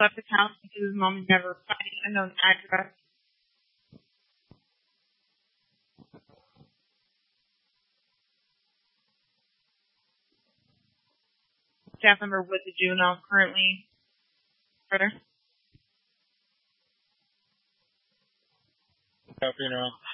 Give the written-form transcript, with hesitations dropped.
left his house because his mom is never finding an unknown address. Staff member with the juvenile currently. Further. Funeral.